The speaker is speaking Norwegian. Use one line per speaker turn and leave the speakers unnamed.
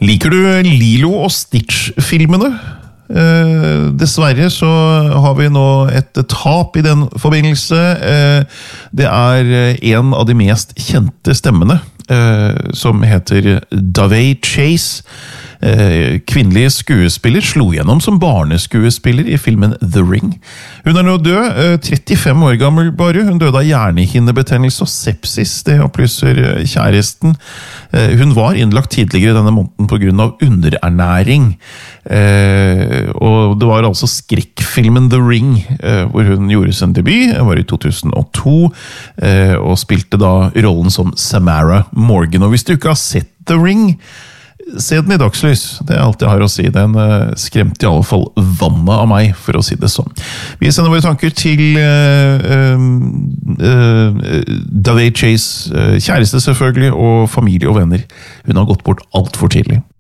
Liker du Lilo og Stitch-filmene? Dessverre så har vi nå et tap i den forbindelse. Det en av de mest kjente stemmene, som heter Davey Chase. Kvinnelig skuespiller slo gjennom som barneskuespiller i filmen The Ring. Hun nå død, 35 år gammel bare. Hun døde av hjernehinnebetennelse og sepsis, det opplyser kjæresten. Hun var innlagt tidligere denne måneden på grunn av underernæring. Og det var altså skrekkfilmen The Ring, hvor hun gjorde sin debut. Det var i 2002, og spilte da rollen som Samara Morgan. Og hvis du ikke har sett The Ring, se den i dagslys, det alt jeg har å si. Den skremte i alle fall vannet av meg, for å si det sånn. Vi sender våre tanker til Davey Chase, kjæreste selvfølgelig, og familie og venner. Hun har gått bort alt for tidlig.